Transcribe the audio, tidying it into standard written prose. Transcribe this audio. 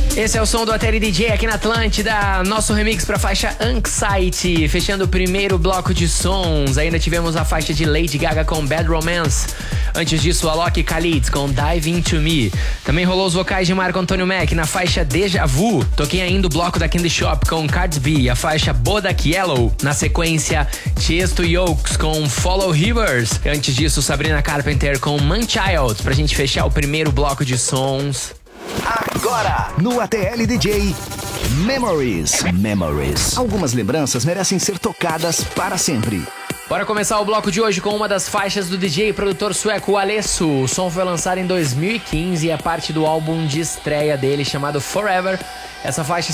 Esse é o som do ATL DJ aqui na Atlântida, nosso remix pra faixa Anxiety, fechando o primeiro bloco de sons. Ainda tivemos a faixa de Lady Gaga com Bad Romance. Antes disso, Alok e Khalid com Dive Into Me. Também rolou os vocais de Marco Antônio Mack na faixa Deja Vu. Toquei ainda o bloco da Candy Shop com Cardi B, a faixa Bodak Yellow. Na sequência, Tiesto e Oaks com Follow Rivers. Antes disso, Sabrina Carpenter com Manchild, pra gente fechar o primeiro bloco de sons. Agora, no ATL DJ, Memories. Algumas lembranças merecem ser tocadas para sempre. Bora começar o bloco de hoje com uma das faixas do DJ e produtor sueco Alesso. O som foi lançado em 2015 e é parte do álbum de estreia dele chamado Forever. Essa faixa